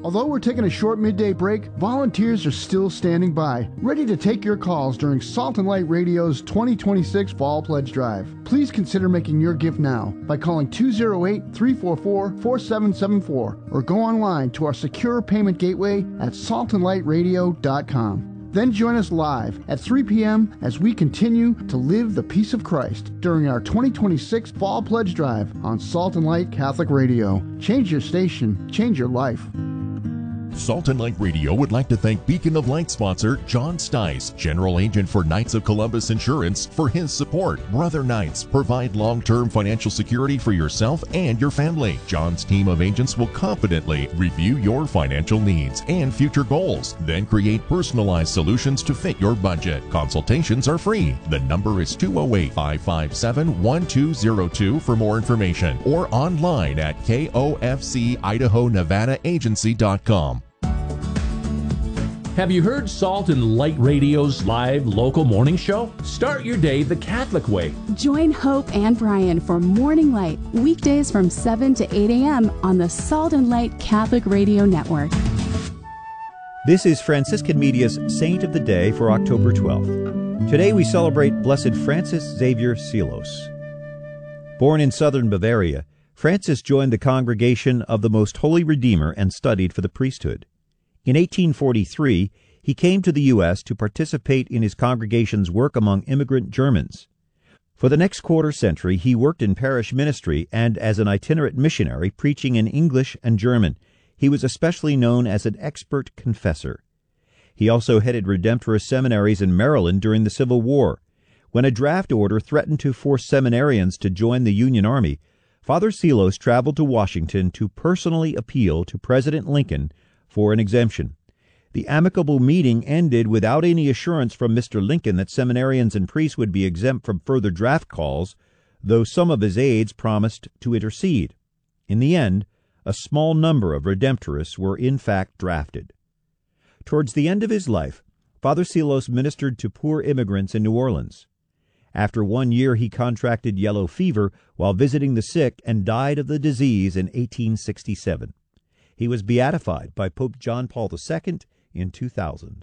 Although we're taking a short midday break, volunteers are still standing by, ready to take your calls during Salt and Light Radio's 2026 Fall Pledge Drive. Please consider making your gift now by calling 208-344-4774 or go online to our secure payment gateway at saltandlightradio.com. Then join us live at 3 p.m. as we continue to live the peace of Christ during our 2026 Fall Pledge Drive on Salt and Light Catholic Radio. Change your station, change your life. Salt and Light Radio would like to thank Beacon of Light sponsor John Stice, General Agent for Knights of Columbus Insurance, for his support. Brother Knights provide long-term financial security for yourself and your family. John's team of agents will confidently review your financial needs and future goals, then create personalized solutions to fit your budget. Consultations are free. The number is 208-557-1202 for more information, or online at KOFC-Idaho-Nevada-Agency.com. Have you heard Salt and Light Radio's live local morning show? Start your day the Catholic way. Join Hope and Brian for Morning Light, weekdays from 7 to 8 a.m. on the Salt and Light Catholic Radio Network. This is Franciscan Media's Saint of the Day for October 12th. Today we celebrate Blessed Francis Xavier Seelos. Born in southern Bavaria, Francis joined the Congregation of the Most Holy Redeemer and studied for the priesthood. In 1843, he came to the U.S. to participate in his congregation's work among immigrant Germans. For the next quarter century, he worked in parish ministry and as an itinerant missionary, preaching in English and German. He was especially known as an expert confessor. He also headed Redemptorist seminaries in Maryland during the Civil War. When a draft order threatened to force seminarians to join the Union Army, Father Seelos traveled to Washington to personally appeal to President Lincoln for an exemption. The amicable meeting ended without any assurance from Mr. Lincoln that seminarians and priests would be exempt from further draft calls, though some of his aides promised to intercede. In the end, a small number of Redemptorists were in fact drafted. Towards the end of his life, Father Seelos ministered to poor immigrants in New Orleans. After 1 year, he contracted yellow fever while visiting the sick and died of the disease in 1867. He was beatified by Pope John Paul II in 2000.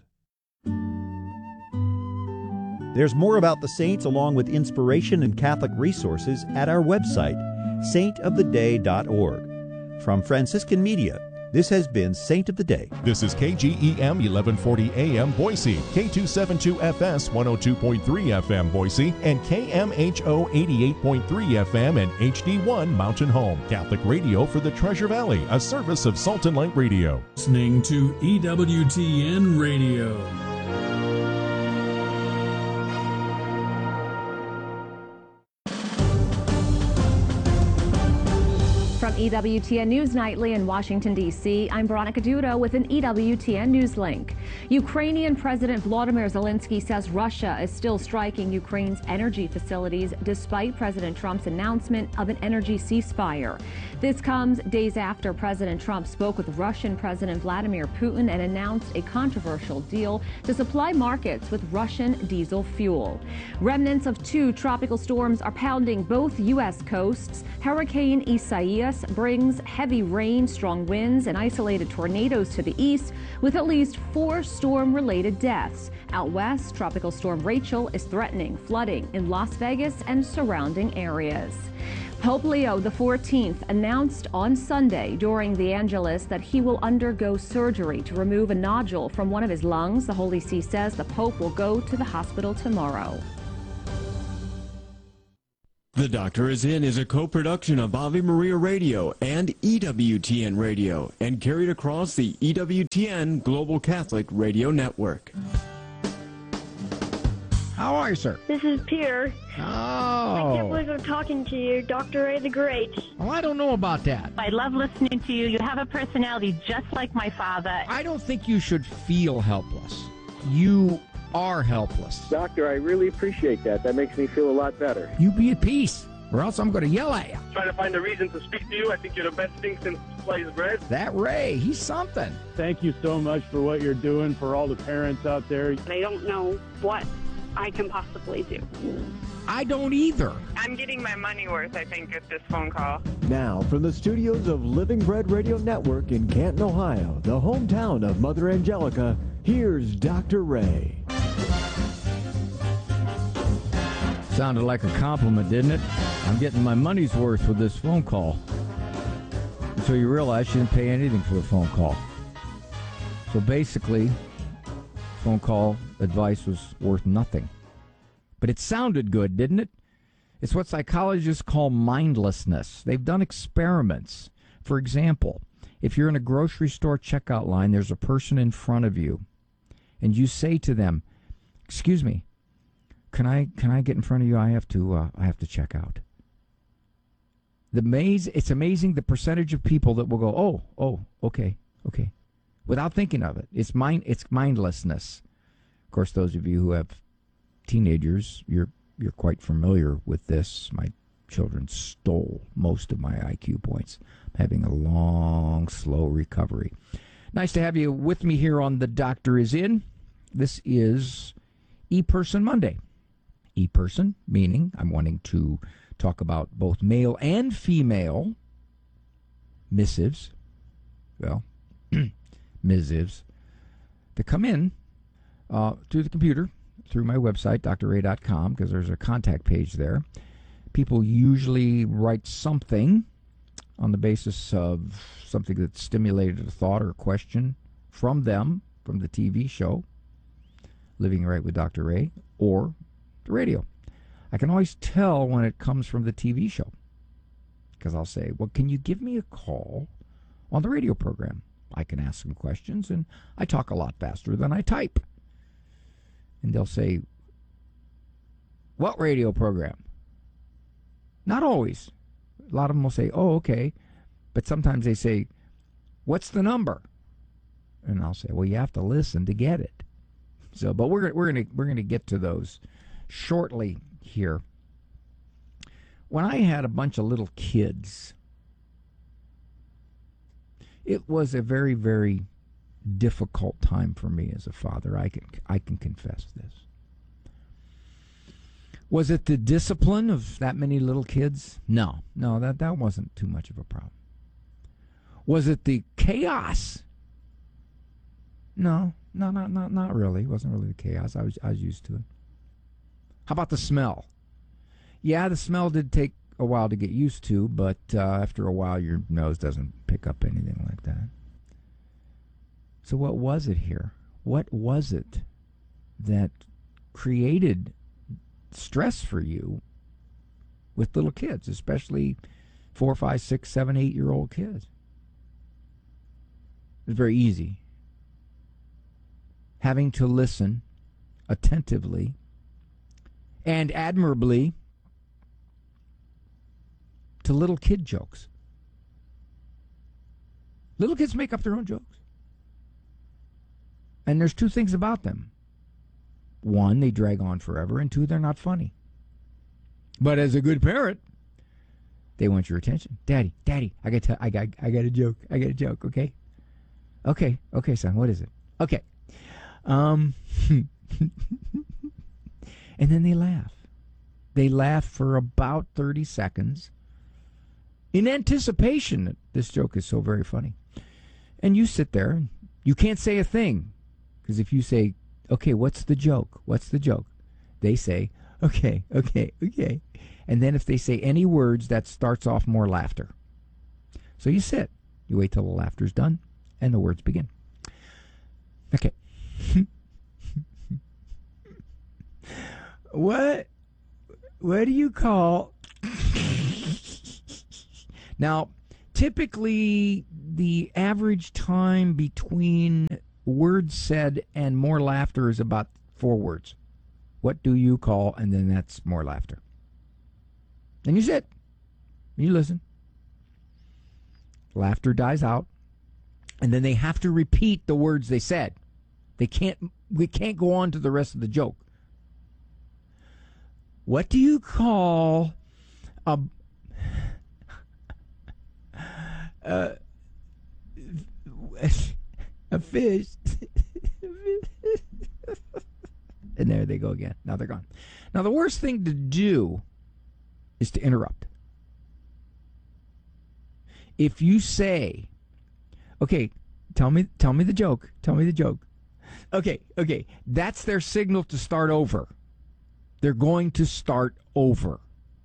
There's more about the saints along with inspiration and Catholic resources at our website, saintoftheday.org. From Franciscan Media, this has been Saint of the Day. This is KGEM 1140 AM Boise, K272FS 102.3 FM Boise, and KMHO 88.3 FM and HD1 Mountain Home. Catholic radio for the Treasure Valley, a service of Salt and Light Radio. Listening to EWTN Radio. From EWTN News Nightly in Washington, D.C., I'm Veronica Dudo with an EWTN News link. Ukrainian President Volodymyr Zelensky says Russia is still striking Ukraine's energy facilities despite President Trump's announcement of an energy ceasefire. This comes days after President Trump spoke with Russian President Vladimir Putin and announced a controversial deal to supply markets with Russian diesel fuel. Remnants of 2 tropical storms are pounding both U.S. coasts. Hurricane Isaias brings heavy rain, strong winds, and isolated tornadoes to the east, with at least 4 storm-related deaths. Out west, Tropical Storm Rachel is threatening flooding in Las Vegas and surrounding areas. Pope Leo XIV announced on Sunday during the Angelus that he will undergo surgery to remove a nodule from one of his lungs. The Holy See says the Pope will go to the hospital tomorrow. The Doctor Is In is a co-production of Ave Maria Radio and EWTN Radio and carried across the EWTN Global Catholic Radio Network. How are you, sir? This is Pierre. Oh. I can't believe I'm talking to you, Dr. Ray the Great. Well, I don't know about that. I love listening to you. You have a personality just like my father. I don't think you should feel helpless. You are helpless. Doctor, I really appreciate that. That makes me feel a lot better. You be at peace, or else I'm going to yell at you. Trying to find a reason to speak to you. I think you're the best thing since sliced bread. That Ray, he's something. Thank you so much for what you're doing for all the parents out there. I don't know what I can possibly do. I don't either. I'm getting my money worth, I think, at this phone call. Now, from the studios of Living Bread Radio Network in Canton, Ohio, the hometown of Mother Angelica, here's Dr. Ray. Sounded like a compliment, didn't it? I'm getting my money's worth with this phone call. So you realize she didn't pay anything for the phone call. So basically, phone call advice was worth nothing. But it sounded good, didn't it? It's what psychologists call mindlessness. They've done experiments. For example, if you're in a grocery store checkout line, there's a person in front of you, and you say to them, "Excuse me, can I get in front of you? I have to check out." It's amazing the percentage of people that will go, "Oh, okay," without thinking of it. It's mindlessness. Of course, those of you who have teenagers, you're quite familiar with this. My children stole most of my IQ points. I'm having a long, slow recovery. Nice to have you with me here on The Doctor Is In. This is E-Person Monday. E-Person, meaning I'm wanting to talk about both male and female missives, missives, that come in through the computer, through my website, drray.com, because there's a contact page there. People usually write something on the basis of something that stimulated a thought or a question from them, from the TV show, Living Right with Dr. Ray, or the radio. I can always tell when it comes from the TV show, because I'll say, "Well, can you give me a call on the radio program?" I can ask some questions, and I talk a lot faster than I type. And they'll say, "What radio program?" Not always. A lot of them will say, "Oh, okay." But sometimes they say, "What's the number?" And I'll say, "Well, you have to listen to get it." So, but we're gonna get to those shortly here. When I had a bunch of little kids, it was a very, very difficult time for me as a father. I can confess this. Was it the discipline of that many little kids? No, that wasn't too much of a problem. Was it the chaos? No, not really. It wasn't really the chaos. I was used to it. How about the smell? Yeah, the smell did take a while to get used to, but after a while your nose doesn't pick up anything like that. So what was it here? What was it that created stress for you with little kids, especially 4, 5, 6, 7, 8-year-old kids? It's very easy. Having to listen attentively and admirably to little kid jokes. Little kids make up their own jokes. And there's two things about them. One, they drag on forever, and two, they're not funny. But as a good parent, they want your attention. Daddy, I got a joke. I got a joke, okay? Okay, son, what is it? Okay. And then they laugh. They laugh for about 30 seconds in anticipation that this joke is so very funny. And you sit there, and you can't say a thing. Because if you say, "Okay, what's the joke? What's the joke?" They say, okay. And then if they say any words, that starts off more laughter. So you sit. You wait till the laughter's done, and the words begin. Okay. What do you call... Now, typically, the average time between words said and more laughter is about 4 words. What do you call? And then that's more laughter. And you sit. You listen. Laughter dies out. And then they have to repeat the words they said. We can't go on to the rest of the joke. What do you call a fish? And There they go again. Now they're gone. Now the worst thing to do is to interrupt. If you say, okay, tell me the joke. Tell me the joke. Okay, that's their signal to start over. They're going to start over.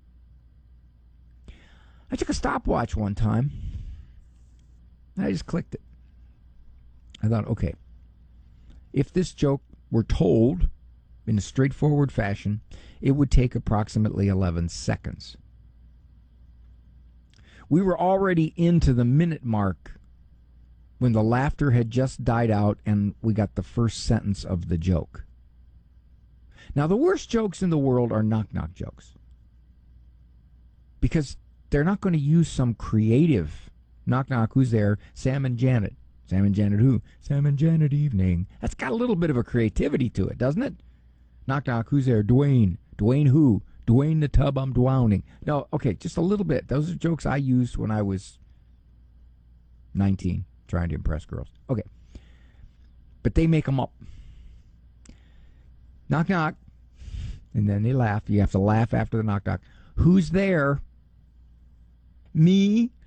I took a stopwatch one time. I just clicked it. I thought, okay, if this joke were told in a straightforward fashion, it would take approximately 11 seconds. We were already into the minute mark when the laughter had just died out and we got the first sentence of the joke. Now, the worst jokes in the world are knock-knock jokes, because they're not going to use some creative knock-knock, who's there? Sam and Janet. Sam and Janet who? Sam and Janet evening. That's got a little bit of a creativity to it, doesn't it? Knock-knock, who's there? Dwayne. Dwayne who? Dwayne the tub I'm drowning. No, okay, just a little bit. Those are jokes I used when I was 19, trying to impress girls. Okay. But they make them up. Knock, knock. And then they laugh. You have to laugh after the knock, knock. Who's there? Me.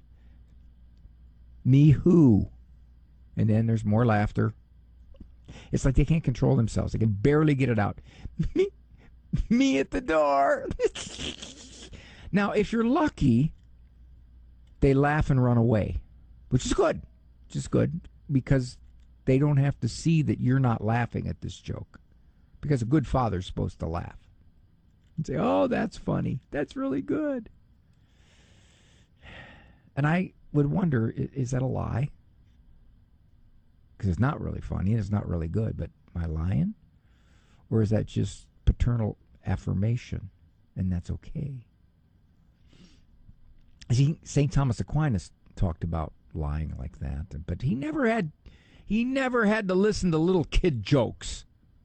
Me who? And then there's more laughter. It's like they can't control themselves. They can barely get it out. Me at the door. Now, if you're lucky, they laugh and run away, which is good. Which is good, because they don't have to see that you're not laughing at this joke. Because a good father's supposed to laugh and say, oh, that's funny. That's really good. And I would wonder, is that a lie? Because it's not really funny and it's not really good, but am I lying? Or is that just paternal affirmation, and that's okay? See, St. Thomas Aquinas talked about lying like that, but he never had to listen to little kid jokes.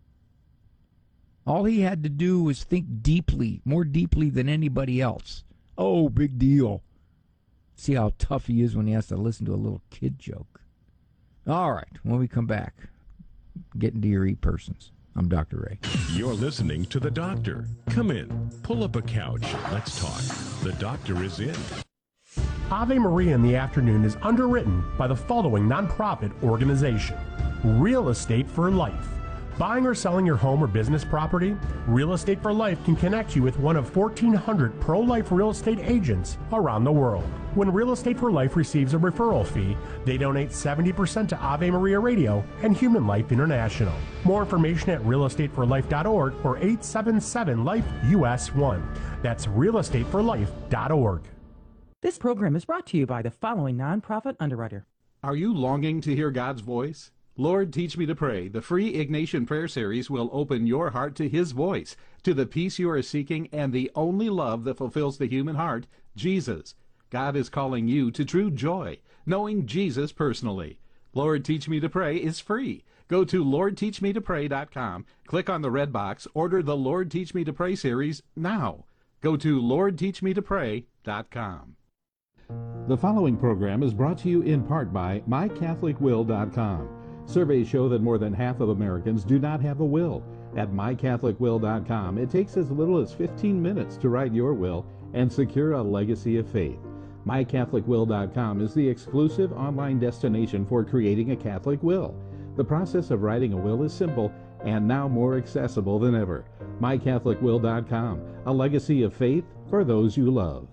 All he had to do was think deeply, more deeply than anybody else. Oh, big deal. See how tough he is when he has to listen to a little kid joke. All right, when we come back, get into your e-persons. I'm Dr. Ray. You're listening to The Doctor. Come in, pull up a couch, let's talk. The Doctor is in. Ave Maria in the Afternoon is underwritten by the following nonprofit organization: Real Estate for Life. Buying or selling your home or business property? Real Estate for Life can connect you with one of 1,400 pro-life real estate agents around the world. When Real Estate for Life receives a referral fee, they donate 70% to Ave Maria Radio and Human Life International. More information at realestateforlife.org or 877-LIFE-US1. That's realestateforlife.org. This program is brought to you by the following nonprofit underwriter. Are you longing to hear God's voice? Lord, Teach Me to Pray, the free Ignatian Prayer Series, will open your heart to His voice, to the peace you are seeking, and the only love that fulfills the human heart, Jesus. God is calling you to true joy, knowing Jesus personally. Lord, Teach Me to Pray is free. Go to LordTeachMeToPray.com, click on the red box, order the Lord, Teach Me to Pray series now. Go to LordTeachMeToPray.com. The following program is brought to you in part by MyCatholicWill.com. Surveys show that more than half of Americans do not have a will. At MyCatholicWill.com, it takes as little as 15 minutes to write your will and secure a legacy of faith. MyCatholicWill.com is the exclusive online destination for creating a Catholic will. The process of writing a will is simple and now more accessible than ever. MyCatholicWill.com, a legacy of faith for those you love.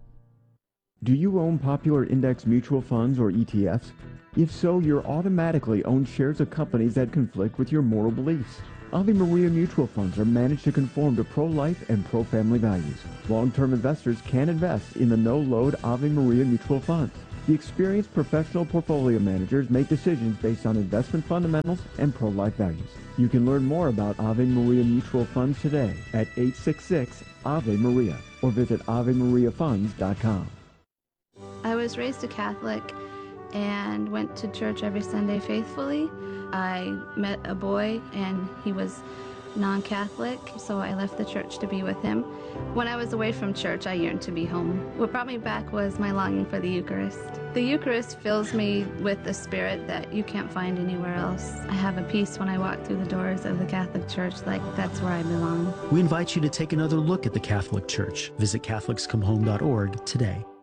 Do you own popular index mutual funds or ETFs? If so, you're automatically owned shares of companies that conflict with your moral beliefs. Ave Maria mutual funds are managed to conform to pro-life and pro-family values. Long-term investors can invest in the no-load Ave Maria mutual funds. The experienced professional portfolio managers make decisions based on investment fundamentals and pro-life values. You can learn more about Ave Maria mutual funds today at 866-AVE-MARIA or visit AveMariaFunds.com. I was raised a Catholic and went to church every Sunday faithfully. I met a boy and he was non-Catholic, so I left the church to be with him. When I was away from church, I yearned to be home. What brought me back was my longing for the Eucharist. The Eucharist fills me with a spirit that you can't find anywhere else. I have a peace when I walk through the doors of the Catholic Church, like that's where I belong. We invite you to take another look at the Catholic Church. Visit CatholicsComeHome.org today.